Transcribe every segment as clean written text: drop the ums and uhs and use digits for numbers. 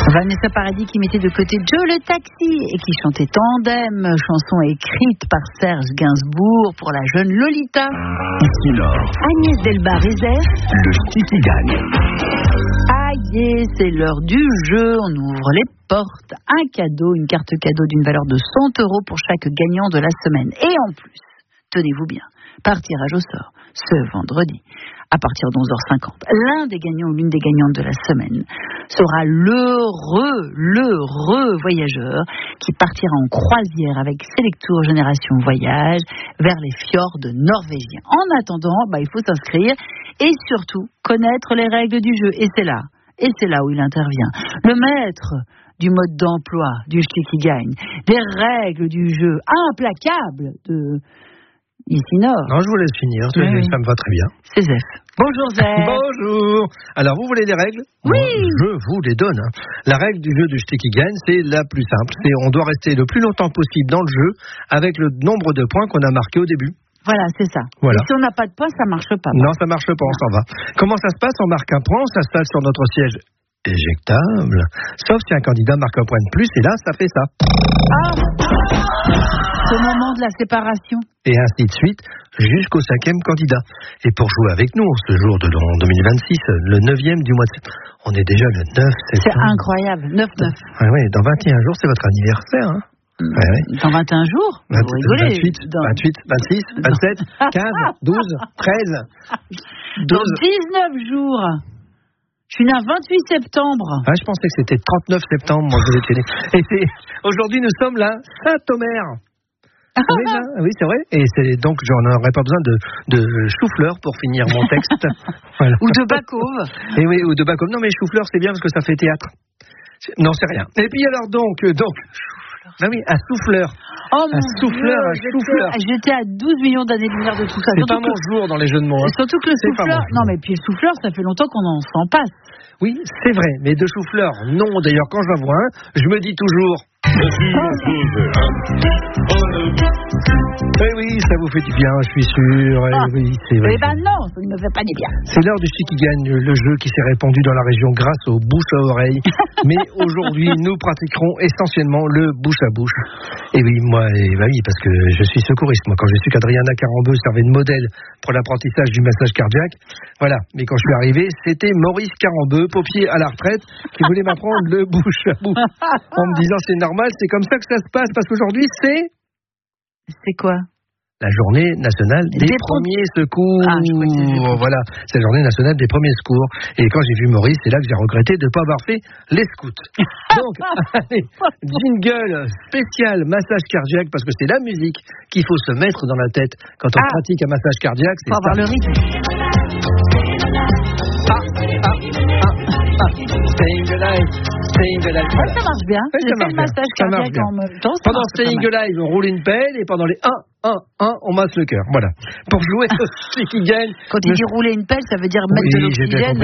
Vanessa Paradis qui mettait de côté Joe le taxi et qui chantait Tandem, chanson écrite par Serge Gainsbourg pour la jeune Lolita. Ici Nord, Agnès Delbar-Rézère, le ch'ti qui gagne. Aïe, c'est l'heure du jeu, on ouvre les portes, un cadeau, une carte cadeau d'une valeur de 100 € pour chaque gagnant de la semaine. Et en plus, tenez-vous bien, par tirage au sort, ce vendredi, à partir de 11h50, l'un des gagnants ou l'une des gagnantes de la semaine sera l'heureux voyageur qui partira en croisière avec Selectour Génération Voyage vers les fjords norvégiens. En attendant, il faut s'inscrire et surtout connaître les règles du jeu. Et c'est là où il intervient. Le maître du mode d'emploi du ch'ti qui gagne, des règles du jeu implacables de Ici Nord. Non, je vous laisse finir, ça me va très bien. C'est Zef. Bonjour Zef. Bonjour. Alors, vous voulez les règles ? Oui. Je vous les donne. La règle du jeu du ch'ti qui gagne, c'est la plus simple. C'est on doit rester le plus longtemps possible dans le jeu avec le nombre de points qu'on a marqué au début. Voilà, c'est ça. Voilà. Et si on n'a pas de points, ça marche pas. Non, ça marche pas, on s'en va. Comment ça se passe ? On marque un point, on s'installe sur notre siège éjectable, sauf si un candidat marque un point de plus, et là, ça fait ça. C'est le moment de la séparation. Et ainsi de suite, jusqu'au 5e candidat. Et pour jouer avec nous, ce jour de l'an 2026, le 9e du mois de septembre, on est déjà le 9 septembre. C'est incroyable, 9-9. Oui, dans 21 jours, c'est votre anniversaire, hein. Dans 21 jours, vous rigolez. 28, 26, 27, 15, 12, 13, 12. Dans 19 jours. Je suis né un 28 septembre. Ah, je pensais que c'était 39 septembre, moi, je l'ai. Et aujourd'hui, nous sommes là, Saint-Omer. Oui, c'est vrai. Et donc, j'en aurais pas besoin de chou-fleur pour finir mon texte. Voilà. Ou de Bacauve. Et oui, ou de Bacauve. Non, mais chou-fleur, c'est bien parce que ça fait théâtre. Non, c'est rien. Et puis alors, donc. Ah oui, un souffleur. Oh un souffleur, un chou-fleur. J'étais à 12 millions d'années-lumière de tout ça. C'est pas mon jour dans les jeux de mots. Hein. Surtout que le souffleur. Non, mais puis le souffleur, ça fait longtemps qu'on s'en passe. Oui, c'est vrai, mais de chou-fleur, non. D'ailleurs, quand je vois un, je me dis toujours. Oui, ça vous fait du bien, je suis sûr. Oui, c'est vrai. Eh ben non, ça ne me fait pas du bien. C'est l'heure du ch'ti qui gagne, le jeu qui s'est répandu dans la région grâce au bouche à oreille. Mais aujourd'hui, nous pratiquerons essentiellement le bouche à bouche. Et oui, moi, parce que je suis secouriste. Moi, quand j'ai su qu'Adriana Carambeu servait de modèle pour l'apprentissage du massage cardiaque, voilà. Mais quand je suis arrivé, c'était Maurice Carambeu, paupier à la retraite, qui voulait m'apprendre le bouche à bouche. En me disant, c'est normal, c'est comme ça que ça se passe, parce qu'aujourd'hui, C'est quoi ? La journée nationale des premiers secours. Voilà, c'est la journée nationale des premiers secours. Et quand j'ai vu Maurice, c'est là que j'ai regretté de ne pas avoir fait les scouts. Donc, allez, jingle spécial massage cardiaque, parce que c'est la musique qu'il faut se mettre dans la tête quand on pratique un massage cardiaque. C'est pour avoir le rythme. Staying alive. Ça marche bien. Ça marche bien. Massage cardiaque en même temps. Pendant Staying Alive, on roule une pelle et pendant les 1, on masse le cœur. Voilà. Pour jouer au ch'ti qui gagne. Quand il dit rouler une pelle, ça veut dire mettre de l'oxygène.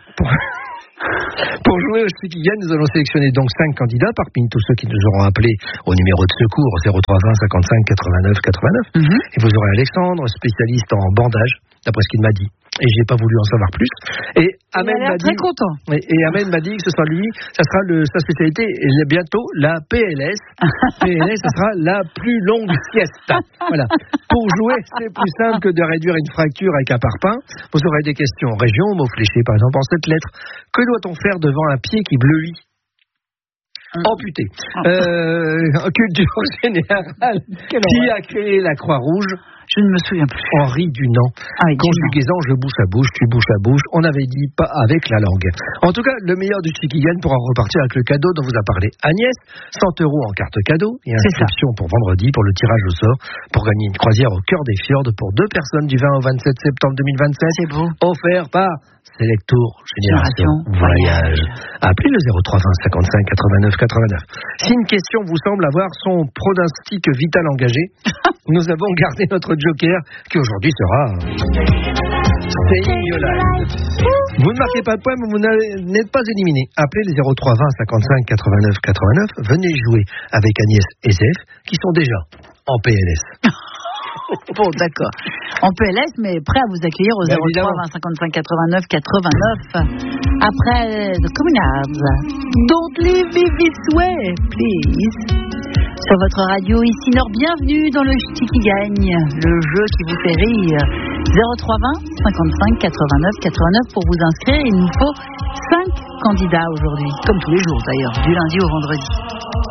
Pour jouer au ch'ti qui gagne, nous allons sélectionner donc 5 candidats parmi tous ceux qui nous auront appelés au numéro de secours 0320 55 89 89. Et vous aurez Alexandre, spécialiste en bandage, d'après ce qu'il m'a dit. Et j'ai pas voulu en savoir plus. Et Ahmed m'a dit, très content. Et Ahmed m'a dit que ce sera lui, ça sera sa spécialité, et bientôt la PLS. PLS, ce sera la plus longue siesta. Voilà. Pour jouer, c'est plus simple que de réduire une fracture avec un parpaing. Vous aurez des questions région, mots fléchés, par exemple, en cette lettre. Que doit-on faire devant un pied qui bleuit ? Amputé. Culture générale. Qui a créé la Croix-Rouge ? Je ne me souviens plus. Henri Dunant. Conjugaison, je bouche à bouche, tu bouches à bouche. On avait dit pas avec la langue. En tout cas, le meilleur du ch'ti qui gagne pourra repartir avec le cadeau dont vous a parlé Agnès. 100 € en carte cadeau et inscription pour vendredi pour le tirage au sort pour gagner une croisière au cœur des fjords pour 2 personnes du 20 au 27 septembre 2027. C'est beau. Offert par Selectour Génération Voyage. Appelez le 0320 55 89 89. Si une question vous semble avoir son pronostic vital engagé, nous avons gardé notre joker qui aujourd'hui sera Staying Alive. Vous ne marquez pas de points, mais vous n'êtes pas éliminé. Appelez les 0320 55 89 89. Venez jouer avec Agnès et Zef qui sont déjà en PLS. Bon, d'accord. En PLS, mais prêt à vous accueillir au 03 20 55 89 89. Après The Communards, Don't Leave Me This Way, please. Sur votre radio ici Nord, bienvenue dans le Ch'ti qui gagne, le jeu qui vous fait rire. 03 20 55 89 89 pour vous inscrire. Il nous faut 5 candidats aujourd'hui, comme tous les jours d'ailleurs, du lundi au vendredi.